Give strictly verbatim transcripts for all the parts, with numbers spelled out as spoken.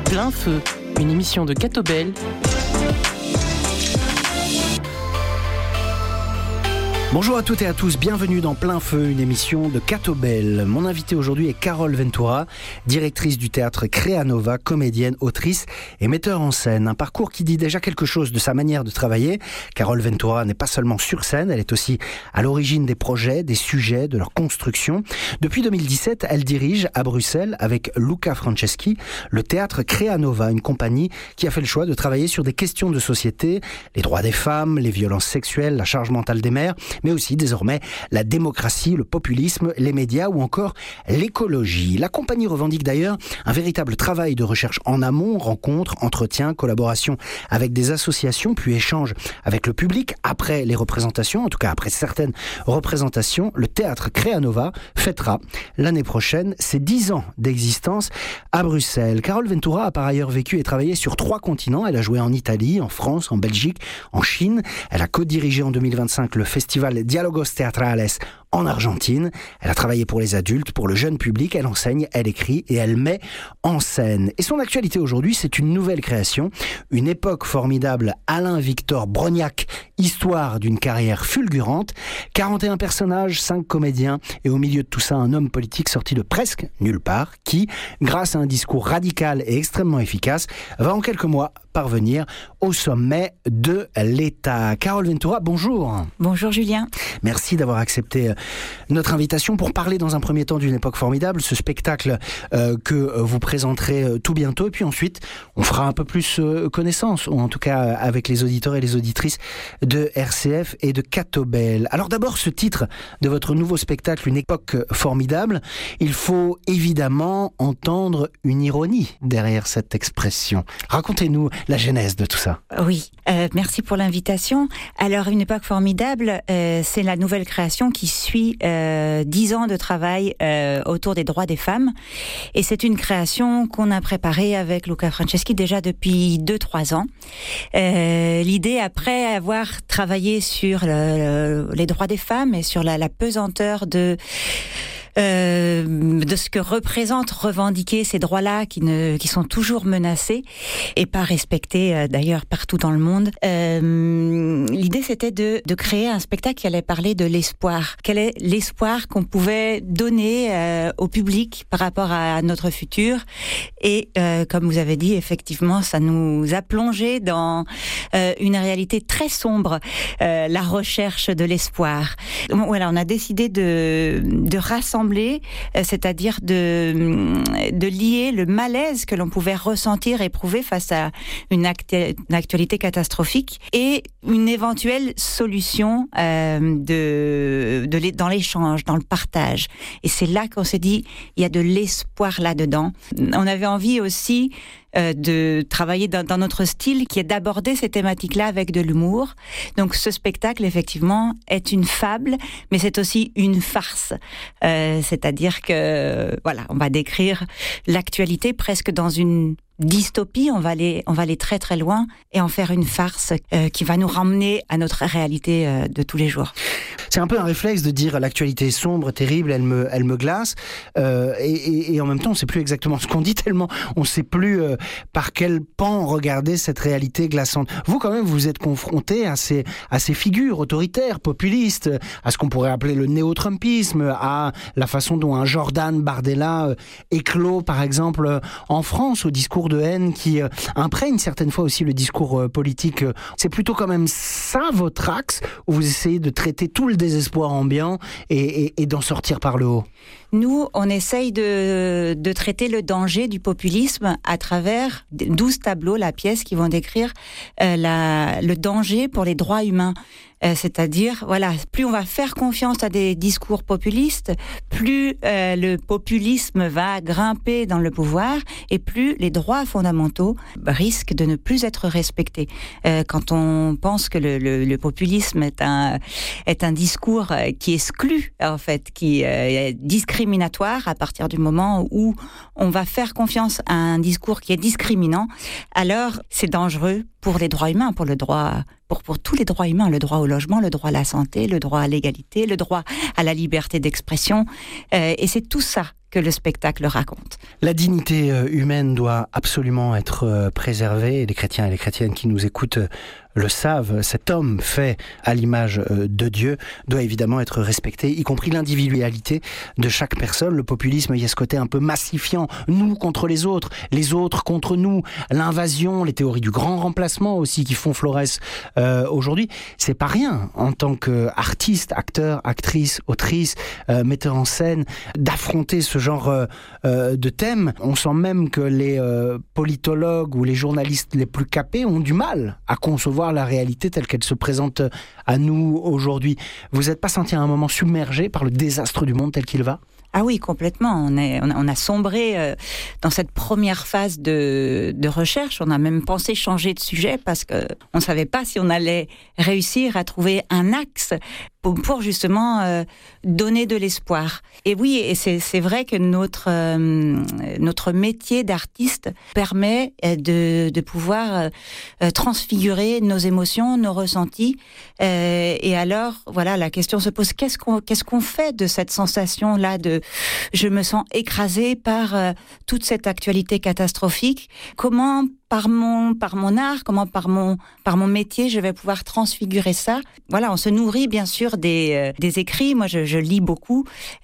Plein Feu, une émission de Catobel. Bonjour à toutes et à tous, bienvenue dans Plein Feu, une émission de Catobel. Mon invitée aujourd'hui est Carole Ventura, directrice du théâtre Créanova, comédienne, autrice et metteur en scène. Un parcours qui dit déjà quelque chose de sa manière de travailler. Carole Ventura n'est pas seulement sur scène, elle est aussi à l'origine des projets, des sujets, de leur construction. Depuis deux mille dix-sept, elle dirige à Bruxelles avec Luca Franceschi le théâtre Créanova, une compagnie qui a fait le choix de travailler sur des questions de société, les droits des femmes, les violences sexuelles, la charge mentale des mères, mais aussi désormais la démocratie, le populisme, les médias ou encore l'écologie. La compagnie revendique d'ailleurs un véritable travail de recherche en amont, rencontres, entretiens, collaborations avec des associations, puis échanges avec le public après les représentations, en tout cas après certaines représentations. Le théâtre Créanova fêtera l'année prochaine ses dix ans d'existence à Bruxelles. Carole Ventura a par ailleurs vécu et travaillé sur trois continents. Elle a joué en Italie, en France, en Belgique, en Chine. Elle a co-dirigé en deux mille vingt-cinq le festival Diálogos Teatrales en Argentine. Elle a travaillé pour les adultes, pour le jeune public. Elle enseigne, elle écrit et elle met en scène. Et son actualité aujourd'hui, c'est une nouvelle création, une époque formidable. Alain-Victor Brognac, histoire d'une carrière fulgurante. quarante et un personnages, cinq comédiens et au milieu de tout ça, un homme politique sorti de presque nulle part qui, grâce à un discours radical et extrêmement efficace, va en quelques mois parvenir au sommet de l'État. Carole Ventura, bonjour. Bonjour Julien. Merci d'avoir accepté notre invitation pour parler dans un premier temps d'une époque formidable, ce spectacle euh, que vous présenterez euh, tout bientôt, et puis ensuite on fera un peu plus euh, connaissance, ou en tout cas euh, avec les auditeurs et les auditrices de R C F et de Catobel. Alors d'abord, ce titre de votre nouveau spectacle, une époque formidable, il faut évidemment entendre une ironie derrière cette expression. Racontez-nous la genèse de tout ça. Oui, euh, merci pour l'invitation. Alors, une époque formidable, euh, c'est la nouvelle création qui suit euh, dix ans de travail euh, autour des droits des femmes. Et c'est une création qu'on a préparée avec Luca Franceschi déjà depuis deux trois ans. Euh, l'idée, après avoir travaillé sur le, le, les droits des femmes et sur la, la pesanteur de... Euh, de ce que représentent revendiquer ces droits-là qui, ne, qui sont toujours menacés et pas respectés euh, d'ailleurs partout dans le monde. Euh, l'idée c'était de, de créer un spectacle qui allait parler de l'espoir. Quel est l'espoir qu'on pouvait donner euh, au public par rapport à notre futur? Et euh, comme vous avez dit, effectivement, ça nous a plongé dans euh, une réalité très sombre, euh, la recherche de l'espoir. Donc, voilà, on a décidé de, de rassembler c'est-à-dire de, de lier le malaise que l'on pouvait ressentir, éprouver face à une, acti- une actualité catastrophique et une éventuelle solution euh, de, de, dans l'échange, dans le partage. Et c'est là qu'on s'est dit, il y a de l'espoir là-dedans. On avait envie aussi Euh, de travailler dans, dans notre style qui est d'aborder ces thématiques-là avec de l'humour. Donc ce spectacle, effectivement, est une fable, mais c'est aussi une farce. Euh, c'est-à-dire que, voilà, on va décrire l'actualité presque dans une dystopie, on va aller, on va aller très très loin et en faire une farce euh, qui va nous ramener à notre réalité euh, de tous les jours. C'est un peu un réflexe de dire l'actualité est sombre, terrible, elle me, elle me glace, euh, et, et, et en même temps on ne sait plus exactement ce qu'on dit tellement on ne sait plus euh, par quel pan regarder cette réalité glaçante. Vous quand même vous êtes confronté à ces, à ces figures autoritaires, populistes, à ce qu'on pourrait appeler le néo-trumpisme, à la façon dont un Jordan Bardella euh, éclot par exemple euh, en France, au discours de haine qui euh, imprègne certaines fois aussi le discours euh, politique. C'est plutôt quand même ça votre axe, où vous essayez de traiter tout le désespoir ambiant et, et, et d'en sortir par le haut? Nous, on essaye de, de traiter le danger du populisme à travers douze tableaux, la pièce, qui vont décrire euh, la, le danger pour les droits humains. Euh, c'est-à-dire, voilà, plus on va faire confiance à des discours populistes, plus euh, le populisme va grimper dans le pouvoir et plus les droits fondamentaux risquent de ne plus être respectés. Euh, quand on pense que le, le, le populisme est un, est un discours qui exclut, en fait, qui euh, est discriminatoire à partir du moment où on va faire confiance à un discours qui est discriminant, alors c'est dangereux pour les droits humains, pour le droit, pour, pour tous les droits humains, le droit au logement, le droit à la santé, le droit à l'égalité, le droit à la liberté d'expression. Euh, et c'est tout ça que le spectacle raconte. La dignité humaine doit absolument être préservée. Les chrétiens et les chrétiennes qui nous écoutent le savent. Cet homme fait à l'image de Dieu doit évidemment être respecté, y compris l'individualité de chaque personne. Le populisme, il y a ce côté un peu massifiant. Nous contre les autres, les autres contre nous, l'invasion, les théories du grand remplacement aussi qui font florès euh, aujourd'hui. C'est pas rien en tant qu'artiste, acteur, actrice, autrice, euh, metteur en scène, d'affronter ce genre euh, euh, de thème. On sent même que les euh, politologues ou les journalistes les plus capés ont du mal à concevoir la réalité telle qu'elle se présente à nous aujourd'hui. Vous n'êtes pas senti à un moment submergé par le désastre du monde tel qu'il va ? Ah oui, complètement. On, est, on, a, on a sombré euh, dans cette première phase de, de recherche. On a même pensé changer de sujet parce qu'on ne savait pas si on allait réussir à trouver un axe pour, pour justement euh, donner de l'espoir. Et oui, et c'est, c'est vrai que notre, euh, notre métier d'artiste permet de, de pouvoir euh, transfigurer nos émotions, nos ressentis. Euh, et alors, voilà, la question se pose, qu'est-ce qu'on, qu'est-ce qu'on fait de cette sensation-là de je me sens écrasée par euh, toute cette actualité catastrophique. Comment, par mon, par mon art, comment par mon, par mon métier, je vais pouvoir transfigurer ça ? Voilà, on se nourrit bien sûr des, euh, des écrits. Moi, je, je lis beaucoup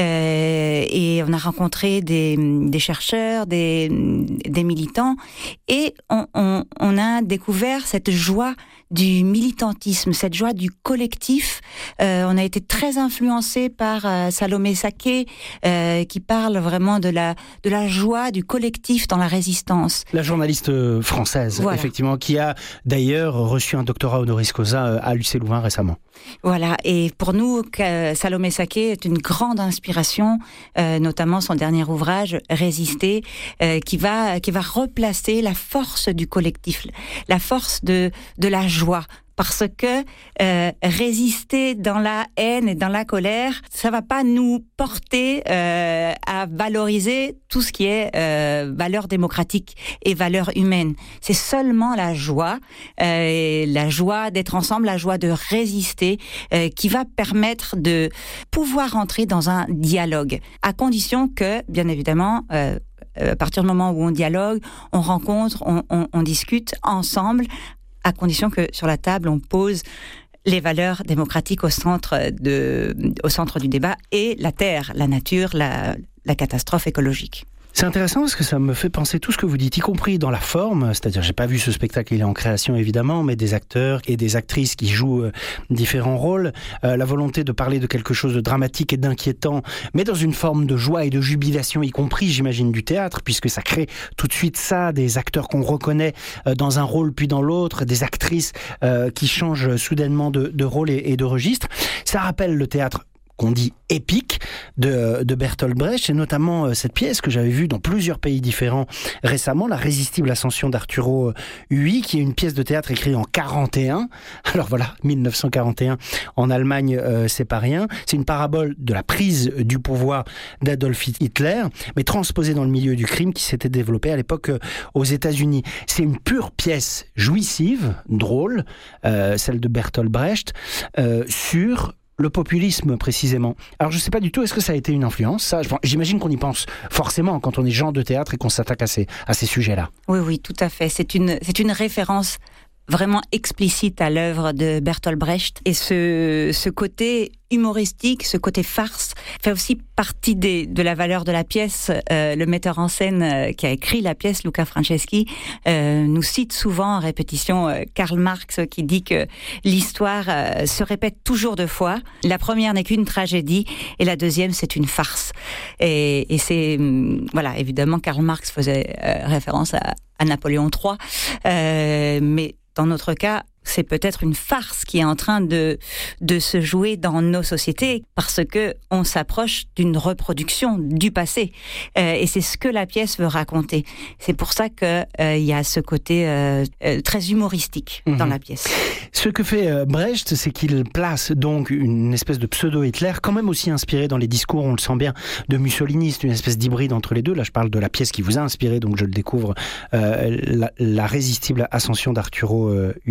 euh, et on a rencontré des, des chercheurs, des, des militants et on, on, on a découvert cette joie du militantisme, cette joie du collectif. Euh, on a été très influencé par euh, Salomé Saké, euh, qui parle vraiment de la, de la joie du collectif dans la résistance. La journaliste française, voilà. Effectivement, qui a d'ailleurs reçu un doctorat honoris causa à l'U C Louvain récemment. Voilà, et pour nous, Salomé Saké est une grande inspiration, euh, notamment son dernier ouvrage, Résister, euh, qui va, qui va replacer la force du collectif, la force de, de la joie. Parce que euh, résister dans la haine et dans la colère, ça va pas nous porter euh, à valoriser tout ce qui est euh, valeurs démocratiques et valeurs humaines. C'est seulement la joie, euh, la joie d'être ensemble, la joie de résister, euh, qui va permettre de pouvoir entrer dans un dialogue, à condition que, bien évidemment, euh, à partir du moment où on dialogue, on rencontre, on, on, on discute ensemble, à condition que sur la table, on pose les valeurs démocratiques au centre, de, au centre du débat et la terre, la nature, la, la catastrophe écologique. C'est intéressant parce que ça me fait penser tout ce que vous dites, y compris dans la forme, c'est-à-dire j'ai pas vu ce spectacle, il est en création évidemment, mais des acteurs et des actrices qui jouent euh, différents rôles, euh, la volonté de parler de quelque chose de dramatique et d'inquiétant, mais dans une forme de joie et de jubilation, y compris j'imagine du théâtre, puisque ça crée tout de suite ça, des acteurs qu'on reconnaît euh, dans un rôle puis dans l'autre, des actrices euh, qui changent soudainement de, de rôle et, et de registre. Ça rappelle le théâtre qu'on dit épique de, de Bertolt Brecht, et notamment euh, cette pièce que j'avais vue dans plusieurs pays différents récemment, La Résistible Ascension d'Arturo Ui, qui est une pièce de théâtre écrite en quarante et un. Alors voilà, dix-neuf cent quarante et un en Allemagne, euh, c'est pas rien. C'est une parabole de la prise du pouvoir d'Adolf Hitler, mais transposée dans le milieu du crime qui s'était développé à l'époque euh, aux États-Unis. C'est une pure pièce jouissive, drôle, euh, celle de Bertolt Brecht, euh, sur le populisme, précisément. Alors, je ne sais pas du tout, est-ce que ça a été une influence, ça ? J'imagine qu'on y pense forcément quand on est gens de théâtre et qu'on s'attaque à ces, à ces sujets-là. Oui, oui, tout à fait. C'est une, c'est une référence vraiment explicite à l'œuvre de Bertolt Brecht. Et ce, ce côté humoristique, ce côté farce, fait aussi partie des, de la valeur de la pièce. Euh, le metteur en scène euh, qui a écrit la pièce, Luca Franceschi, euh, nous cite souvent en répétition euh, Karl Marx, qui dit que l'histoire euh, se répète toujours deux fois. La première n'est qu'une tragédie et la deuxième, c'est une farce. Et, et c'est, voilà, évidemment, Karl Marx faisait euh, référence à, à Napoléon trois, euh, mais dans notre cas, c'est peut-être une farce qui est en train de, de se jouer dans nos sociétés parce que on s'approche d'une reproduction du passé. Euh, et c'est ce que la pièce veut raconter. C'est pour ça qu'il euh, y a ce côté euh, euh, très humoristique mmh. dans la pièce. Ce que fait euh, Brecht, c'est qu'il place donc une espèce de pseudo-Hitler, quand même aussi inspiré dans les discours, on le sent bien, de Mussolini. C'est une espèce d'hybride entre les deux. Là, je parle de la pièce qui vous a inspiré, donc je le découvre, euh, la, la résistible ascension d'Arturo euh, Ui. Euh,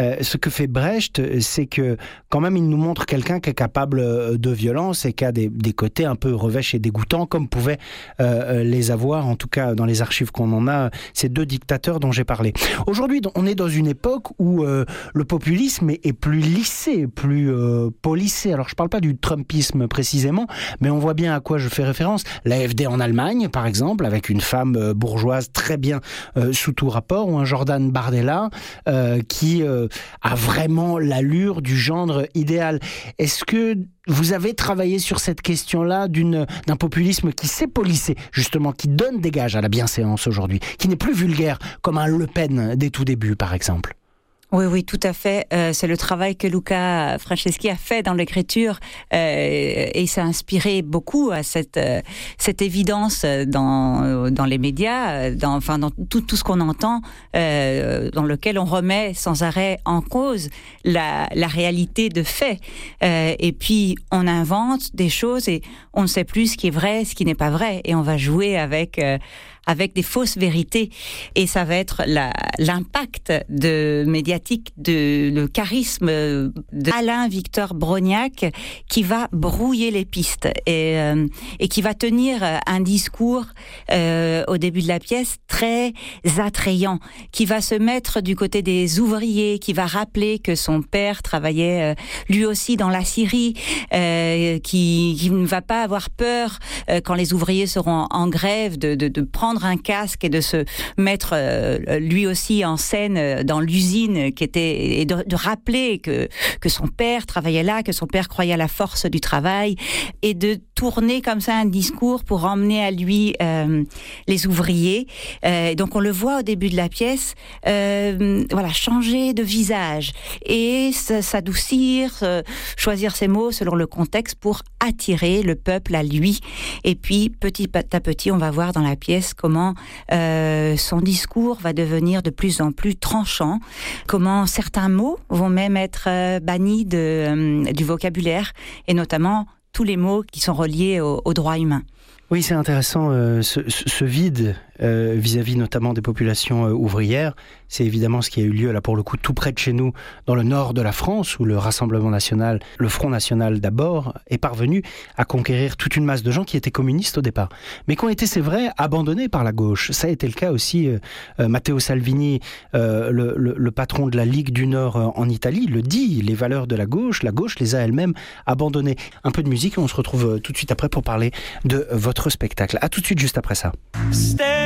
Euh, ce que fait Brecht, c'est que quand même il nous montre quelqu'un qui est capable de violence et qui a des, des côtés un peu revêches et dégoûtants, comme pouvaient euh, les avoir, en tout cas dans les archives qu'on en a, ces deux dictateurs dont j'ai parlé. Aujourd'hui, on est dans une époque où euh, le populisme est, est plus lissé, plus euh, polissé. Alors je ne parle pas du trumpisme précisément, mais on voit bien à quoi je fais référence. L'A F D en Allemagne, par exemple, avec une femme euh, bourgeoise très bien euh, sous tout rapport, ou un Jordan Bardella euh, qui euh, a vraiment l'allure du gendre idéal. Est-ce que vous avez travaillé sur cette question-là d'une, d'un populisme qui s'est polissé, justement, qui donne des gages à la bienséance aujourd'hui, qui n'est plus vulgaire comme un Le Pen des tout débuts, par exemple? Oui, oui, tout à fait. Euh, c'est le travail que Luca Franceschi a fait dans l'écriture euh, et s'est inspiré beaucoup à cette euh, cette évidence dans dans les médias, dans enfin dans tout tout ce qu'on entend, euh, dans lequel on remet sans arrêt en cause la la réalité de fait. Euh, et puis on invente des choses et on ne sait plus ce qui est vrai, ce qui n'est pas vrai, et on va jouer avec euh, avec des fausses vérités, et ça va être la, l'impact de médiatique, de le charisme de Alain Victor Brognac qui va brouiller les pistes et euh, et qui va tenir un discours euh, au début de la pièce très attrayant, qui va se mettre du côté des ouvriers, qui va rappeler que son père travaillait euh, lui aussi dans la Syrie, euh, qui, qui ne va pas avoir peur euh, quand les ouvriers seront en, en grève de, de, de prendre un casque et de se mettre euh, lui aussi en scène dans l'usine qui était, et de, de rappeler que que son père travaillait là, que son père croyait à la force du travail, et de tourner comme ça un discours pour emmener à lui euh, les ouvriers. Euh, donc on le voit au début de la pièce, euh, voilà, changer de visage et s'adoucir, euh, choisir ses mots selon le contexte pour attirer le peuple à lui. Et puis petit à petit, on va voir dans la pièce comment euh, son discours va devenir de plus en plus tranchant, comment certains mots vont même être euh, bannis de, euh, du vocabulaire, et notamment tous les mots qui sont reliés au, au droit humain. Oui, c'est intéressant, euh, ce, ce vide euh, vis-à-vis notamment des populations euh, ouvrières. C'est évidemment ce qui a eu lieu là pour le coup tout près de chez nous, dans le nord de la France, où le Rassemblement national, le Front national d'abord, est parvenu à conquérir toute une masse de gens qui étaient communistes au départ, mais qui ont été, c'est vrai, abandonnés par la gauche. Ça a été le cas aussi, euh, euh, Matteo Salvini, euh, le, le, le patron de la Ligue du Nord euh, en Italie, le dit, les valeurs de la gauche, la gauche les a elle-même abandonnées. Un peu de musique et on se retrouve euh, tout de suite après pour parler de votre spectacle. À tout de suite, juste après ça.